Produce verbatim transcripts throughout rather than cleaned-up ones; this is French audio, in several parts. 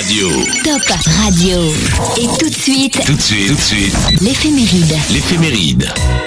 Radio. Top Radio. Et tout de suite, Tout de suite, tout de suite, l'éphéméride. l'éphéméride.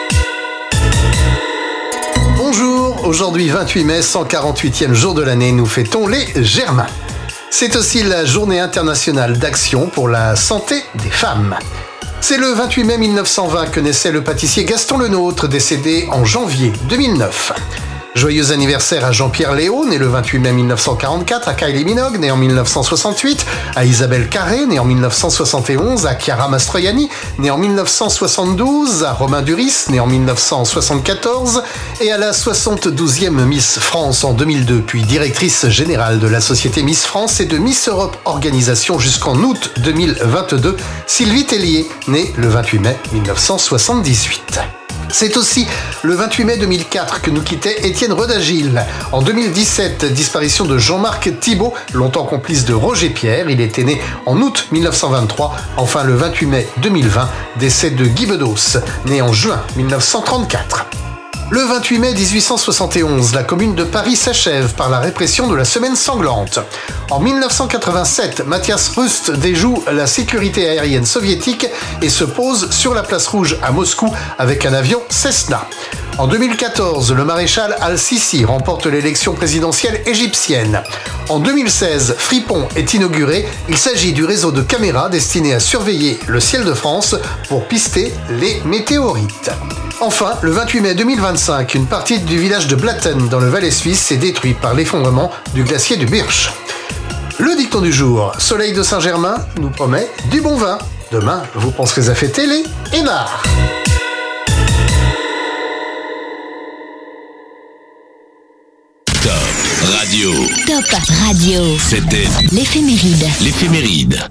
Bonjour, aujourd'hui vingt-huit mai, cent quarante-huitième jour de l'année, nous fêtons les Germains. C'est aussi la journée internationale d'action pour la santé des femmes. C'est le vingt-huit mai mille neuf cent vingt que naissait le pâtissier Gaston Lenôtre, décédé en janvier deux mille neuf. Joyeux anniversaire à Jean-Pierre Léaud, né le vingt-huit mai mille neuf cent quarante-quatre, à Kylie Minogue, né en mille neuf cent soixante-huit, à Isabelle Carré, née en mille neuf cent soixante et onze, à Chiara Mastroianni, née en mille neuf cent soixante-douze, à Romain Duris, né en mille neuf cent soixante-quatorze, et à la soixante-douzième Miss France en deux mille deux, puis directrice générale de la société Miss France et de Miss Europe Organisation jusqu'en août deux mille vingt-deux, Sylvie Tellier, née le vingt-huit mai mille neuf cent soixante-dix-huit. C'est aussi le vingt-huit mai deux mille quatre que nous quittait Étienne Rodagil. En deux mille dix-sept, disparition de Jean-Marc Thibault, longtemps complice de Roger Pierre. Il était né en août mille neuf cent vingt-trois. Enfin, le vingt-huit mai deux mille vingt, décès de Guy Bedos, né en juin mille neuf cent trente-quatre. Le vingt-huit mai dix-huit cent soixante et onze, la commune de Paris s'achève par la répression de la Semaine sanglante. En mille neuf cent quatre-vingt-sept, Matthias Rust déjoue la sécurité aérienne soviétique et se pose sur la place rouge à Moscou avec un avion Cessna. En deux mille quatorze, le maréchal Al-Sisi remporte l'élection présidentielle égyptienne. En deux mille seize, Fripon est inauguré. Il s'agit du réseau de caméras destiné à surveiller le ciel de France pour pister les météorites. Enfin, le vingt-huit mai deux mille vingt-cinq, une partie du village de Blatten dans le Valais suisse est détruite par l'effondrement du glacier du Birch. Le dicton du jour, Soleil de Saint-Germain nous promet du bon vin. Demain, vous penserez à fêter les Énards. Top Radio. Top Radio. C'était L'éphéméride. l'éphéméride.